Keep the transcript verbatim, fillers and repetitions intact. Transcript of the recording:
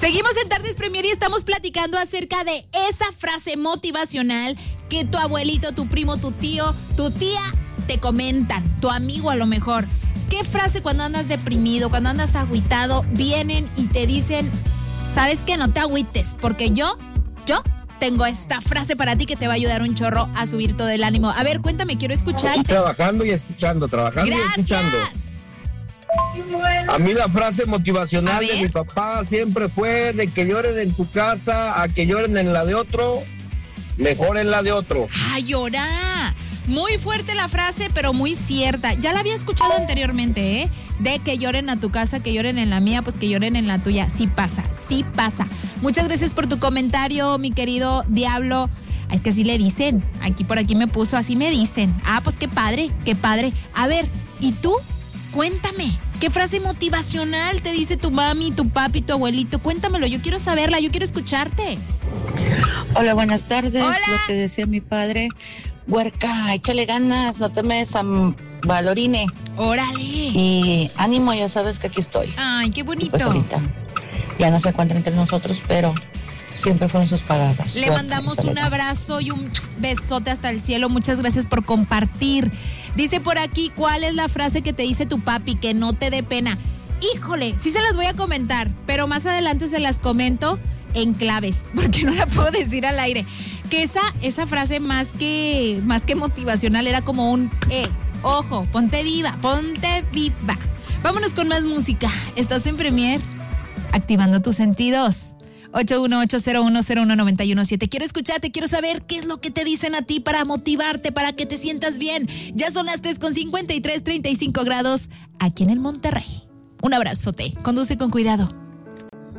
Seguimos en Tardes Premier y estamos platicando acerca de esa frase motivacional que tu abuelito, tu primo, tu tío, tu tía te comentan, tu amigo a lo mejor. ¿Qué frase cuando andas deprimido, cuando andas agüitado, vienen y te dicen, sabes que no te agüites, porque yo, yo tengo esta frase para ti que te va a ayudar un chorro a subir todo el ánimo? A ver, cuéntame, quiero escucharte. Y trabajando y escuchando, trabajando Gracias. y escuchando. A mí la frase motivacional de mi papá siempre fue de que lloren en tu casa a que lloren en la de otro, mejor en la de otro. ¡Ay, llora! Muy fuerte la frase, pero muy cierta. Ya la había escuchado anteriormente, ¿eh? De que lloren a tu casa, que lloren en la mía, pues que lloren en la tuya. Sí pasa, sí pasa. Muchas gracias por tu comentario, mi querido Diablo. Es que así le dicen. Aquí por aquí me puso, así me dicen. Ah, pues qué padre, qué padre. A ver, ¿y tú? Cuéntame, ¿qué frase motivacional te dice tu mami, tu papi, tu abuelito? Cuéntamelo, yo quiero saberla, yo quiero escucharte. Hola, buenas tardes. Hola. Lo que decía mi padre, huerca, échale ganas, no te me valorine. ¡Órale! Y ánimo, ya sabes que aquí estoy. Ay, qué bonito. Y pues ahorita ya no se encuentra entre nosotros, pero siempre fueron sus palabras. Le Huerca, mandamos échale un ganas. abrazo y un besote hasta el cielo. Muchas gracias por compartir. Dice por aquí, ¿cuál es la frase que te dice tu papi? Que no te dé pena. Híjole, sí se las voy a comentar, pero más adelante se las comento en claves, porque no la puedo decir al aire. Que esa, esa frase más que, más que motivacional era como un, eh, ojo, ponte viva, ponte viva. Vámonos con más música. Estás en Premier, activando tus sentidos. ocho uno ocho cero uno cero uno nueve uno siete. Quiero escucharte, quiero saber qué es lo que te dicen a ti para motivarte, para que te sientas bien. Ya son las tres con cincuenta y tres, treinta y cinco grados aquí en el Monterrey. Un abrazote, conduce con cuidado.